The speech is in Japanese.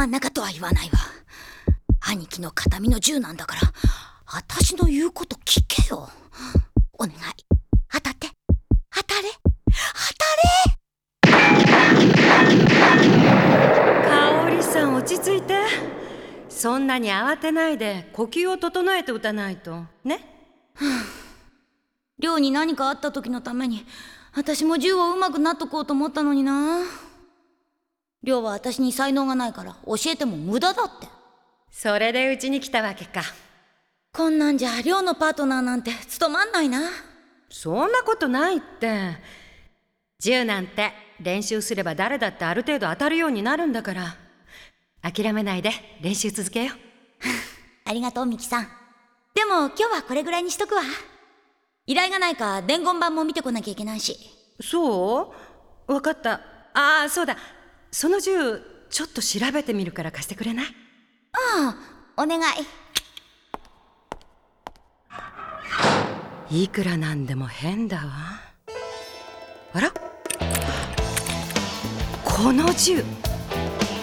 真ん中とは言わないわ。兄貴の形見の銃なんだから、私の言うこと聞けよ。お願い、当たって、当たれ、当たれ。 香織さん、落ち着いて。そんなに慌てないで呼吸を整えて打たないとね。 亮に何かあった時のために私も銃を上手くなっとこうと思ったのにな。亮は私に才能がないから教えても無駄だって。 それでうちに来たわけか。 こんなんじゃ亮のパートナーなんて務まんないな。 そんなことないって。銃なんて練習すれば誰だってある程度当たるようになるんだから、諦めないで練習続けよう。 ありがとうミキさん。でも今日はこれぐらいにしとくわ。依頼がないか伝言板も見てこなきゃいけないし。 そう？わかった。ああ、そうだ。その銃ちょっと調べてみるから貸してくれない？ ああ、お願い。 いくらなんでも変だわ。あら？この銃